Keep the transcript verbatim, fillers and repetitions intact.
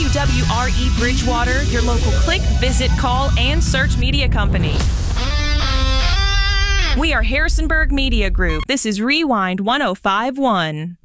W W R E Bridgewater, your local click, visit, call, and search media company. We are Harrisonburg Media Group. This is Rewind one oh five point one.